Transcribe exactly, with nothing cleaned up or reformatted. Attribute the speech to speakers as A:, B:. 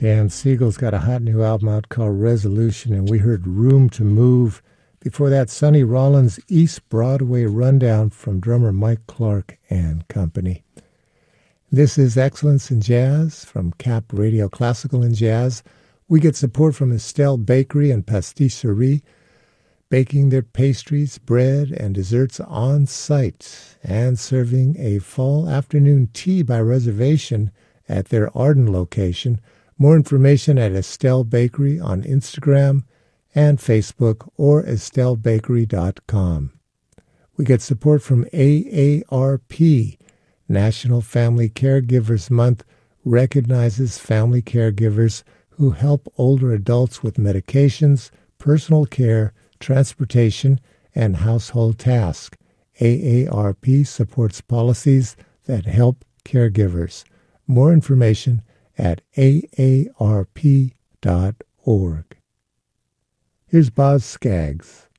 A: Dan Siegel's got a hot new album out called Resolution, and we heard Room to Move. Before that, Sonny Rollins' East Broadway Rundown from drummer Mike Clark and Company. This is Excellence in Jazz from Cap Radio Classical and Jazz. We get support from Estelle Bakery and Pastisserie, baking their pastries, bread, and desserts on site, and serving a fall afternoon tea by reservation at their Arden location. More information at Estelle Bakery on Instagram and Facebook or estelle bakery dot com. We get support from A A R P. National Family Caregivers Month recognizes family caregivers who help older adults with medications, personal care, transportation, and household tasks. A A R P supports policies that help caregivers. More information at A A R P dot org. Here's Boz Scaggs.